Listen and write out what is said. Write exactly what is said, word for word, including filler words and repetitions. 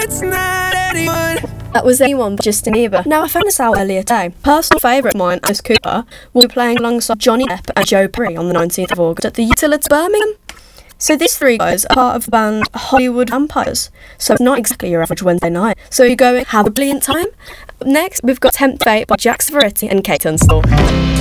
it's not anyone. That was Anyone by Justin Bieber. Now, I found this out earlier today. Personal favourite of mine, Alice Cooper, will be playing alongside Johnny Depp and Joe Perry on the nineteenth of August at the Utility Birmingham. So these three guys are part of the band Hollywood Vampires. So it's not exactly your average Wednesday night. So you're going, have a brilliant time. Next, we've got Tempt Fate by Jack Savaretti and Kate Tunstall.